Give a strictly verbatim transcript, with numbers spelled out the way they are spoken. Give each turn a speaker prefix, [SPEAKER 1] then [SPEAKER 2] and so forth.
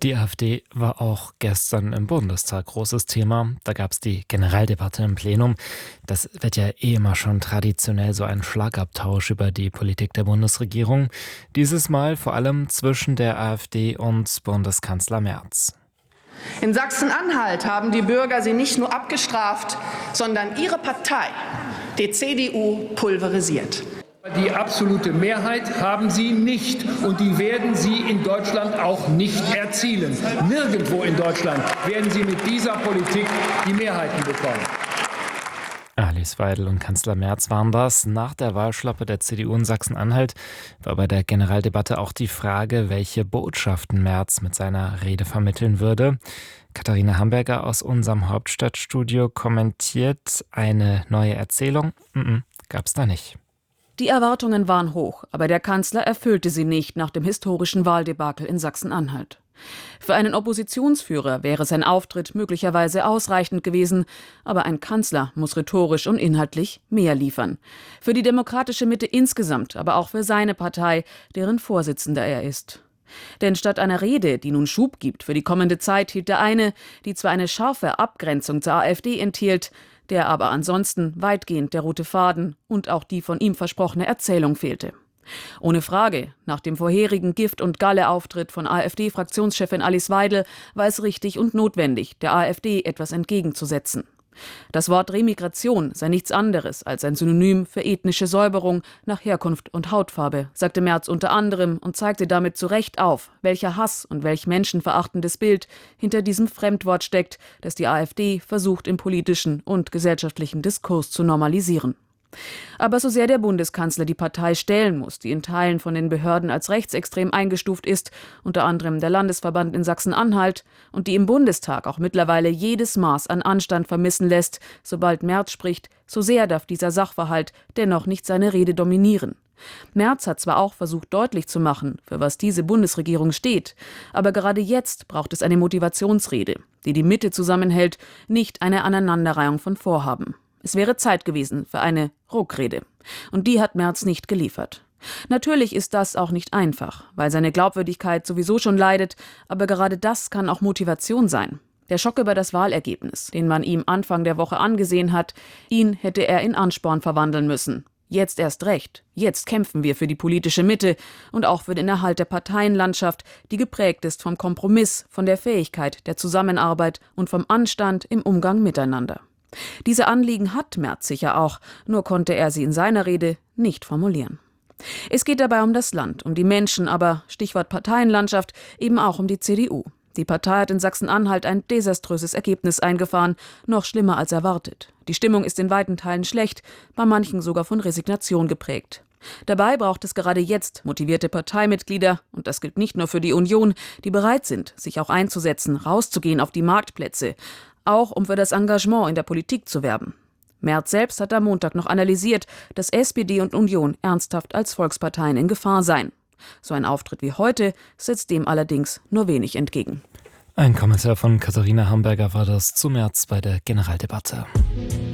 [SPEAKER 1] Die AfD war auch gestern im Bundestag großes Thema. Da gab es die Generaldebatte im Plenum. Das wird ja eh immer schon traditionell so ein Schlagabtausch über die Politik der Bundesregierung. Dieses Mal vor allem zwischen der AfD und Bundeskanzler Merz.
[SPEAKER 2] In Sachsen-Anhalt haben die Bürger sie nicht nur abgestraft, sondern ihre Partei, die C D U, pulverisiert.
[SPEAKER 3] Die absolute Mehrheit haben sie nicht und die werden sie in Deutschland auch nicht erzielen. Nirgendwo in Deutschland werden sie mit dieser Politik die Mehrheiten bekommen.
[SPEAKER 1] Alice Weidel und Kanzler Merz waren das. Nach der Wahlschlappe der C D U in Sachsen-Anhalt war bei der Generaldebatte auch die Frage, welche Botschaften Merz mit seiner Rede vermitteln würde. Katharina Hamburger aus unserem Hauptstadtstudio kommentiert, eine neue Erzählung Mm-mm, gab's da nicht.
[SPEAKER 4] Die Erwartungen waren hoch, aber der Kanzler erfüllte sie nicht nach dem historischen Wahldebakel in Sachsen-Anhalt. Für einen Oppositionsführer wäre sein Auftritt möglicherweise ausreichend gewesen, aber ein Kanzler muss rhetorisch und inhaltlich mehr liefern. Für die demokratische Mitte insgesamt, aber auch für seine Partei, deren Vorsitzender er ist. Denn statt einer Rede, die nun Schub gibt für die kommende Zeit, hielt er eine, die zwar eine scharfe Abgrenzung zur AfD enthielt, der aber ansonsten weitgehend der rote Faden und auch die von ihm versprochene Erzählung fehlte. Ohne Frage, nach dem vorherigen Gift- und Galle-Auftritt von AfD-Fraktionschefin Alice Weidel war es richtig und notwendig, der AfD etwas entgegenzusetzen. Das Wort Remigration sei nichts anderes als ein Synonym für ethnische Säuberung nach Herkunft und Hautfarbe, sagte Merz unter anderem und zeigte damit zu Recht auf, welcher Hass und welch menschenverachtendes Bild hinter diesem Fremdwort steckt, das die AfD versucht im politischen und gesellschaftlichen Diskurs zu normalisieren. Aber so sehr der Bundeskanzler die Partei stellen muss, die in Teilen von den Behörden als rechtsextrem eingestuft ist, unter anderem der Landesverband in Sachsen-Anhalt, und die im Bundestag auch mittlerweile jedes Maß an Anstand vermissen lässt, sobald Merz spricht, so sehr darf dieser Sachverhalt dennoch nicht seine Rede dominieren. Merz hat zwar auch versucht deutlich zu machen, für was diese Bundesregierung steht, aber gerade jetzt braucht es eine Motivationsrede, die die Mitte zusammenhält, nicht eine Aneinanderreihung von Vorhaben. Es wäre Zeit gewesen für eine Ruckrede. Und die hat Merz nicht geliefert. Natürlich ist das auch nicht einfach, weil seine Glaubwürdigkeit sowieso schon leidet, aber gerade das kann auch Motivation sein. Der Schock über das Wahlergebnis, den man ihm Anfang der Woche angesehen hat, ihn hätte er in Ansporn verwandeln müssen. Jetzt erst recht. Jetzt kämpfen wir für die politische Mitte und auch für den Erhalt der Parteienlandschaft, die geprägt ist vom Kompromiss, von der Fähigkeit der Zusammenarbeit und vom Anstand im Umgang miteinander. Diese Anliegen hat Merz sicher auch, nur konnte er sie in seiner Rede nicht formulieren. Es geht dabei um das Land, um die Menschen, aber, Stichwort Parteienlandschaft, eben auch um die C D U. Die Partei hat in Sachsen-Anhalt ein desaströses Ergebnis eingefahren, noch schlimmer als erwartet. Die Stimmung ist in weiten Teilen schlecht, bei manchen sogar von Resignation geprägt. Dabei braucht es gerade jetzt motivierte Parteimitglieder, und das gilt nicht nur für die Union, die bereit sind, sich auch einzusetzen, rauszugehen auf die Marktplätze, auch um für das Engagement in der Politik zu werben. Merz selbst hat am Montag noch analysiert, dass S P D und Union ernsthaft als Volksparteien in Gefahr seien. So ein Auftritt wie heute setzt dem allerdings nur wenig entgegen.
[SPEAKER 1] Ein Kommentar von Katharina Hamburger war das zu Merz bei der Generaldebatte.